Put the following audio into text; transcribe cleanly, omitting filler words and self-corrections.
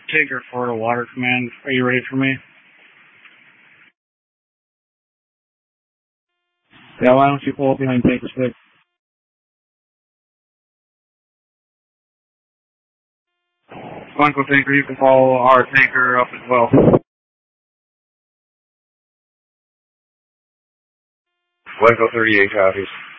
Tinker for Water Command. Are you ready for me? Yeah, why don't you pull up behind Tinker Stick? Uncle Tinker, you can follow our Tinker up as well. Echo 38 copies.